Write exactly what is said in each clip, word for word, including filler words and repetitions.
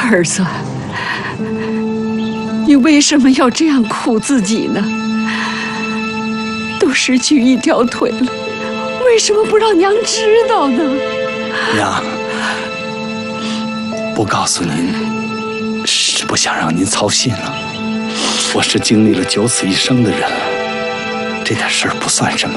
儿子，你为什么要这样苦自己呢？都失去一条腿了，为什么不让娘知道呢？ 娘，不告诉您，是不想让您操心了。我是经历了九死一生的人了，这点事儿不算什么。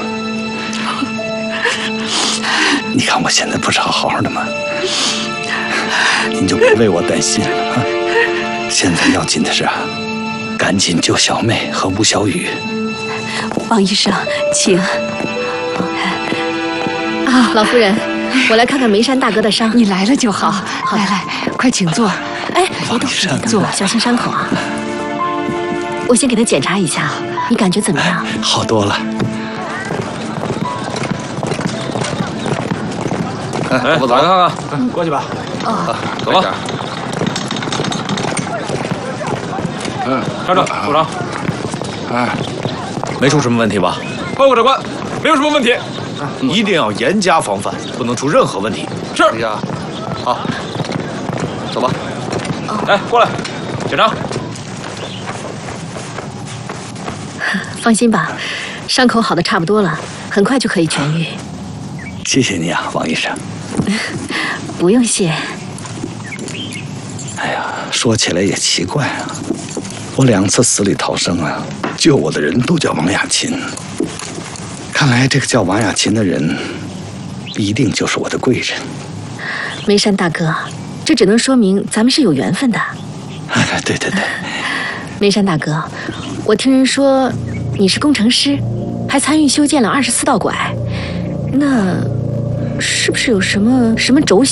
你看我现在不是好好的吗？您就别为我担心了啊！现在要紧的是啊，赶紧救小妹和吴小雨。 王医生，请。 啊，老夫人，我来看看梅山大哥的伤。 你来了就好。好，来来，快请坐。 哎，别动，别动，小心伤口啊！我先给他检查一下，你感觉怎么样？ 好多了。 哎，我走，来看看， 过去吧。 哦， 走吧。 嗯， 站着，部长。 哎， 没出什么问题吧？ 报告长官，没有什么问题。 一定要严加防范，不能出任何问题。 是。 哎呀，好，走吧。 来，过来，检查。 放心吧，伤口好的差不多了，很快就可以痊愈。 谢谢你啊，王医生。 不用谢。 哎呀，说起来也奇怪啊，我两次死里逃生啊，救我的人都叫王亚琴。看来这个叫王亚琴的人，一定就是我的贵人。 梅山大哥，这只能说明咱们是有缘分的。 哎，对对对。 梅山大哥，我听人说你是工程师，还参与修建了二十四道拐，那是不是有什么什么轴